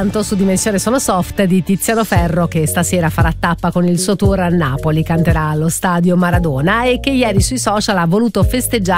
canto su Dimensione Sono Soft di Tiziano Ferro, che stasera farà tappa con il suo tour a Napoli, canterà allo stadio Maradona e che ieri sui social ha voluto festeggiare